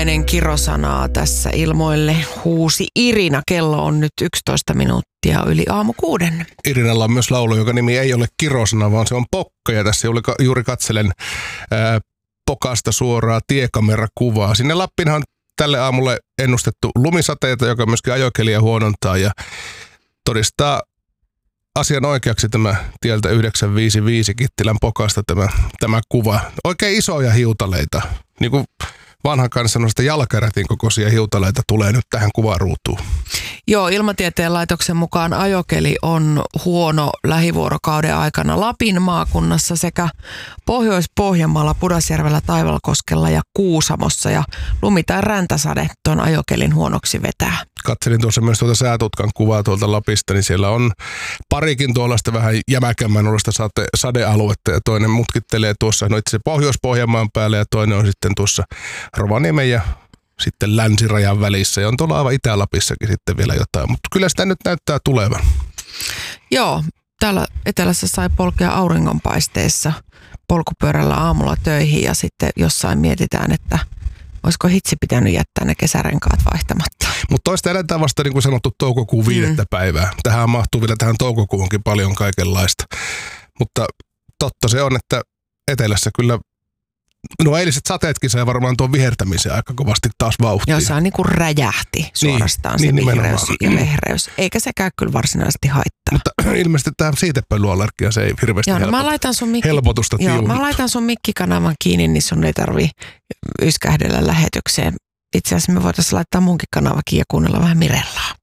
Ennen kirosanaa tässä ilmoille huusi Irina. Kello on nyt 11 minuuttia yli 6. Irinalla on myös laulu, joka nimi ei ole kirosana, vaan se on Pokka. Ja tässä juuri katselen Pokasta suoraa tiekamerakuvaa. Sinne Lappiinhan on tälle aamulle ennustettu lumisateita, joka myöskin ajokeliä huonontaa ja todistaa asian oikeaksi tämä tieltä 955 Kittilän Pokasta tämä kuva. Oikein isoja hiutaleita, niin kuin vanhan kanssa noista jalkarätin kokoisia hiutaleita tulee nyt tähän kuvaruutuun. Joo, Ilmatieteen laitoksen mukaan ajokeli on huono lähivuorokauden aikana Lapin maakunnassa sekä Pohjois-Pohjanmaalla, Pudasjärvellä, Taivalkoskella ja Kuusamossa. Ja lumi tai räntäsade tuon ajokelin huonoksi vetää. Katselin tuossa myös tuota säätutkan kuvaa tuolta Lapista, niin siellä on parikin tuollaista vähän jämäkämmän olosta sadealuetta ja toinen mutkittelee tuossa itse Pohjois-Pohjanmaan päälle ja toinen on sitten tuossa Rovaniemen ja sitten länsirajan välissä ja on tuolla aivan Itä-Lapissakin sitten vielä jotain, mutta kyllä sitä nyt näyttää tulevan. Joo, täällä etelässä sai polkea auringonpaisteessa polkupyörällä aamulla töihin ja sitten jossain mietitään, että olisiko hitsi pitänyt jättää ne kesärenkaat vaihtamatta. Mutta toista eletään vasta niin kuin sanottu toukokuun 5. päivää. Tähän mahtuu vielä tähän toukokuunkin paljon kaikenlaista. Mutta totta se on, että etelässä kyllä nuo eiliset sateetkin sai varmaan tuon vihertämisen aika kovasti taas vauhtia. Jossa niin kuin räjähti suorastaan se vihreys ja vehreys. Eikä sekään kyllä varsinaisesti haittaa. Mutta ilmeisesti tähän siitepölyallergia se ei hirveästi helpotusta tiuhut. Mä laitan sun mikkikanavan kiinni, niin sun ei tarvii yskähdellä lähetykseen. Itse asiassa me voitaisiin laittaa munkin kanavakin ja kuunnella vähän Mirellaa.